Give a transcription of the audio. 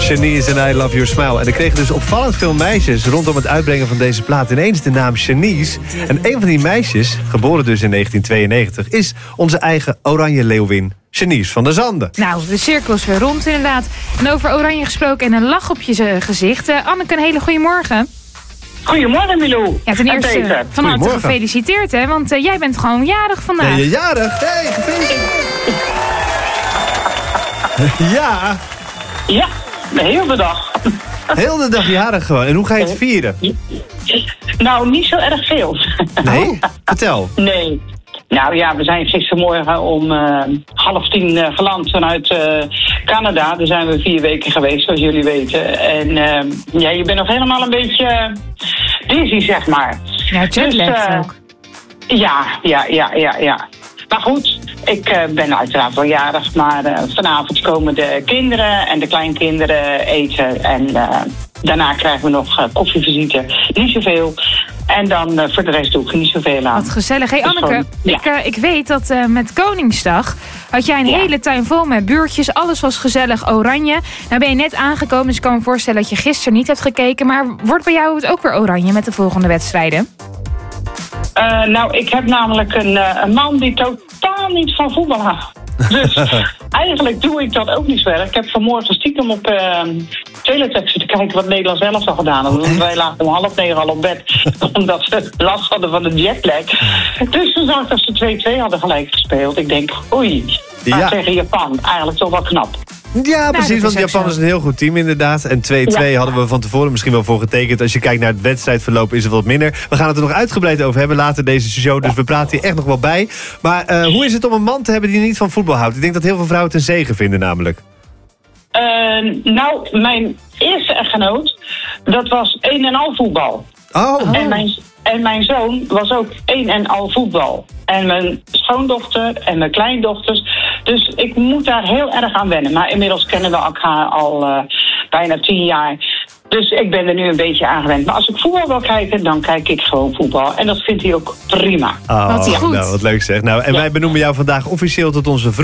Shanice en I Love Your Smile. En er kregen dus opvallend veel meisjes rondom het uitbrengen van deze plaat ineens de naam Shanice. En een van die meisjes, geboren dus in 1992, is onze eigen oranje leeuwin Shanice van der Zanden. Nou, de cirkel is weer rond inderdaad. En over oranje gesproken en een lach op je gezicht. Anneke, een hele goede morgen. Goedemorgen, Milou. Ja, ten eerste van harte gefeliciteerd, hè? Want jij bent gewoon jarig vandaag. Ben je jarig? Hey, gefeliciteerd. Ja. Ja, de hele dag. Heel de dag jarig gewoon. En hoe ga je het vieren? Nou, niet zo erg veel. Nee? Vertel. Nee. Nou ja, we zijn gistermorgen om 9:30 geland vanuit Canada. Daar zijn we 4 weken geweest, zoals jullie weten. En ja, je bent nog helemaal een beetje dizzy, zeg maar. Ja, jetlag ook. Ja. Maar goed, ik ben uiteraard wel jarig. Maar vanavond komen de kinderen en de kleinkinderen eten. En daarna krijgen we nog koffievisite. Niet zoveel. En dan voor de rest doe ik niet zoveel aan. Wat gezellig. Hey Anneke, ja. ik weet dat met Koningsdag had jij een hele tuin vol met buurtjes. Alles was gezellig oranje. Nou ben je net aangekomen, dus ik kan me voorstellen dat je gisteren niet hebt gekeken. Maar wordt bij jou het ook weer oranje met de volgende wedstrijden? Nou, ik heb namelijk een man die totaal niet van voetbal houdt. Dus eigenlijk doe ik dat ook niet zo erg. Ik heb vanmorgen stiekem op teletext te kijken wat Nederland zelf al gedaan had. Want wij lagen om 8:30 al op bed, omdat ze last hadden van de jetlag. Dus toen zag ik dat ze 2-2 hadden gelijk gespeeld. Ik denk, oei, maar tegen Japan, eigenlijk toch wel knap. Ja, precies, want Japan is een heel goed team inderdaad. En 2-2 hadden we van tevoren misschien wel voor getekend. Als je kijkt naar het wedstrijdverloop is het wat minder. We gaan het er nog uitgebreid over hebben later deze show. Dus we praten hier echt nog wel bij. Maar hoe is het om een man te hebben die niet van voetbal houdt? Ik denk dat heel veel vrouwen het een zegen vinden namelijk. Nou, mijn eerste echtgenoot, dat was 1 en al voetbal. Oh. En mijn zoon was ook 1 en al voetbal. En mijn schoondochter en mijn kleindochters. Dus ik moet daar heel erg aan wennen. Maar inmiddels kennen we elkaar al bijna 10 jaar. Dus ik ben er nu een beetje aan gewend. Maar als ik voetbal wil kijken, dan kijk ik gewoon voetbal. En dat vindt hij ook prima. Oh, wat goed. Nou, wat leuk zeg. Nou, en wij benoemen jou vandaag officieel tot onze